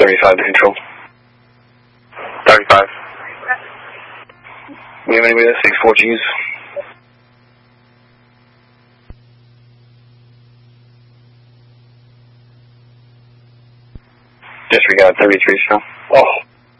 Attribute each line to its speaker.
Speaker 1: 35 neutral.
Speaker 2: 35.
Speaker 1: We have anybody with 64Gs? Disregard 33 still.
Speaker 2: Oh.